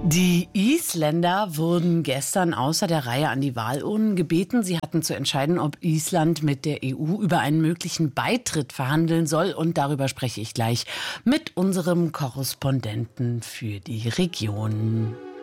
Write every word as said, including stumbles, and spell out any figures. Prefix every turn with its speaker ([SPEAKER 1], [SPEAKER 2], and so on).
[SPEAKER 1] Die Isländer wurden gestern außer der Reihe an die Wahlurnen gebeten. Sie hatten zu entscheiden, ob Island mit der E U über einen möglichen Beitritt verhandeln soll. Und darüber spreche ich gleich mit unserem Korrespondenten für die Region.